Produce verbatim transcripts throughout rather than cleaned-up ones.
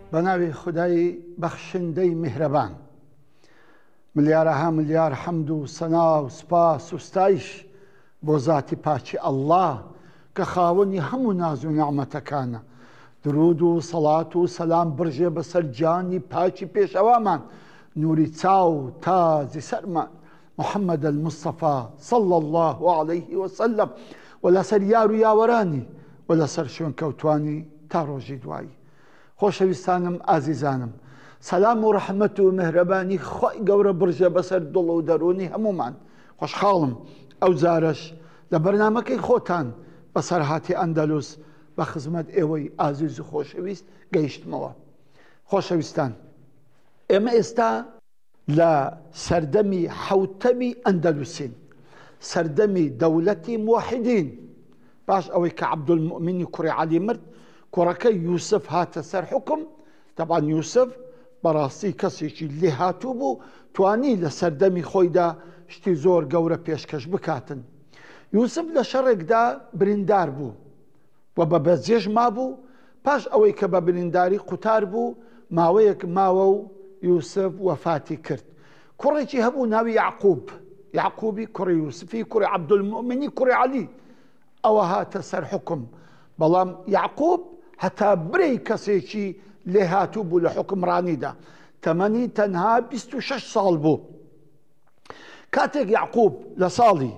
بناوی خدای بخشندەی میهرەبان ملیارەها ملیار حەمد و سەنا و سپاس و ستایش بۆ ذاتی پاچی ئەڵڵا کە خاوەنی هەموو ناز و نعمەتەکانە. درود و سەڵات و سەلام بڕژێ بەسەر جانی پاچی پێشەوامان نوری چاو تازی سەرمان محەممەد المستەفا صلى الله عليه وسلم و لەسەر یار و یاوەرانی و لەسەر شوێن کەوتوانی تا ڕۆژی دوایی. خۆشەویستانم ئازیزانم، سەلام و ڕەحمەت و مهرەبانی خۆی گەورە بڕژێ بەسەر دڵ و دەرونی هەمومان. خۆشحاڵم ئەو جارەش لە بەرنامەکەی خۆتان بەسەر هاتی ئەندەلوس بە خزمەت ئێوەی ئازیز و خۆشەویست گەیشتمەوە. خۆشەویستان، ئێمە ئێستا لە سەردەمی حەوتەمی ئەندەلوسین، سەردەمی دەوڵەتی موحیدین. باش ئەوەی کە عەبدولمومینی کوڕی عەلی مرد، کوڕەکەی یوسف هاتە سەر حکم. طبعا یوسف بەڕاستی کەسێکی لێ هاتوو بوو، توانی لە سەردەمی خۆیدا شتی زۆر گەورە پێشکەش بکاتن. یوسف لە شەڕێکدا بریندار بوو و بە بەزێژ مابوو. پاش ئەوەی کە بە برینداری قوتار بوو، ماوەیەک ماوە و یوسف وەفاتی کرد. کوڕێکی هەبوو ناوی یعقوب، یعقوبی کوڕی یوسفی کوڕی عەبدولمومینی کوڕی عەلی. ئەوە هاتە سەر حکم، بەڵام یعقوب هەتا برەی کەسێکی لێ هاتوو بوو لە حکمڕانیدا. تەمەنی تەنها بیست و شەش ساڵ بوو. کاتێک یعقوب لە ساڵی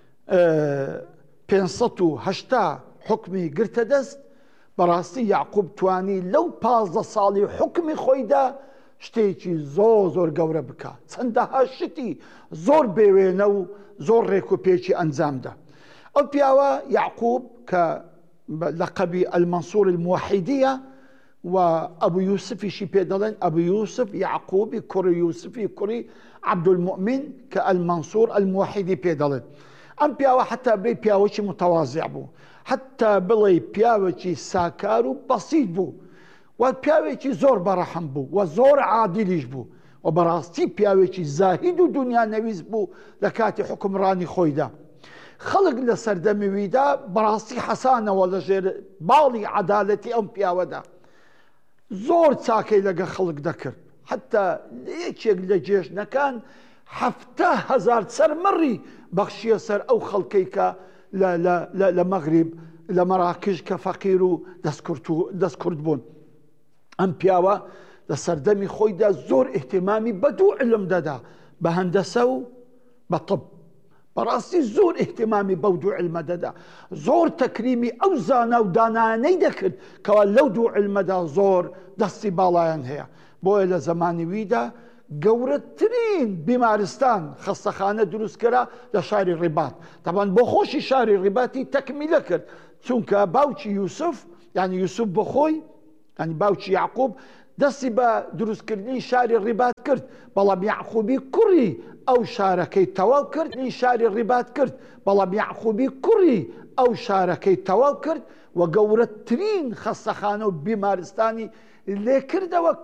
پێنج و هەشتا حکمی گرتە دەست، بەڕاستی یعقوب توانی لەو پازدە ساڵی حکمی خۆیدا شتێکی زۆر زۆر گەورە بکات. چەندەها شتی زۆر بێوێنە و زۆر ڕێک و پێچی ئەنجامدا. ئەو پیاوە یعقوب کە لەقەبی ئەلمەنسوور الموحیدیە و ئەبوو یوسفیشی پێ دەڵێن، ئەبوو یوسف یعقوبی کوڕی یوسفی کوڕی عەبدولمومین کە ئەلمەنسوور الموحیدی پێ دەڵێن. ئەم پیاوە حتا بڵێ پیاوەکی متەواضع بوو، حتا بڵێ پیاوێکی ساکار و بەسیط بوو، و پیاوێکی زۆر بەڕەحم بوو و زۆر عادیلیش بوو، و بەڕاستی پیاوێکی زاهید و دنیا نەویست بوو لە کاتی حکمڕانی خۆیدا. خەڵک لە سەردەمیویدا بەڕاستی حەسانەوە لە ژێر باڵی عەدالەتی ئەم پیاوەدا زۆر چاکەی لەگە خەڵک دەکرد. حتا یەکێک لە جێژنەکان هەفتە هەزار سەرمەڕی بەخشیە سەر ئەو خەڵکەی کە لە مەغریب لە مەراکش کە فەقیر و دەستکورد بوون. ئەم پیاوە لە سەردەمی خۆیدا زۆر ئیحتیمامی بە دوو علم دەدا، بە هەندەسە و بە طب. بەڕاستی زۆر ئیحتیمامی بەو دوو علمە دەدا، زۆر تەکریمی ئەو زانا و دانانەی دەکرد کەوا لەو دوو علمەدا زۆر دەستی باڵایان هەیە. بۆیە لە زەمانی ویدا گەورەترین بیمارستان خەستەخانە دروستکرا لە شاری ڕیبات. طبعا بۆ خۆشی شاری ڕیباتی تەکمیلە کرد، چونکە باوکی یوسف، یعنی یوسف بۆ خۆی، یعنی باوکی یعقوب دەستی بە دروستکردنی شاری ڕیبات کرد، بەڵام یعقوبی کوڕی ئەو شارەکەی تەواو کرد، نی شاری ڕیبات کرد، بەڵام یعقوبی کوڕی ئەو شارەکەی تەواو کرد و گەورەترین خەستەخانە و بیمارستانی لێ کردەوە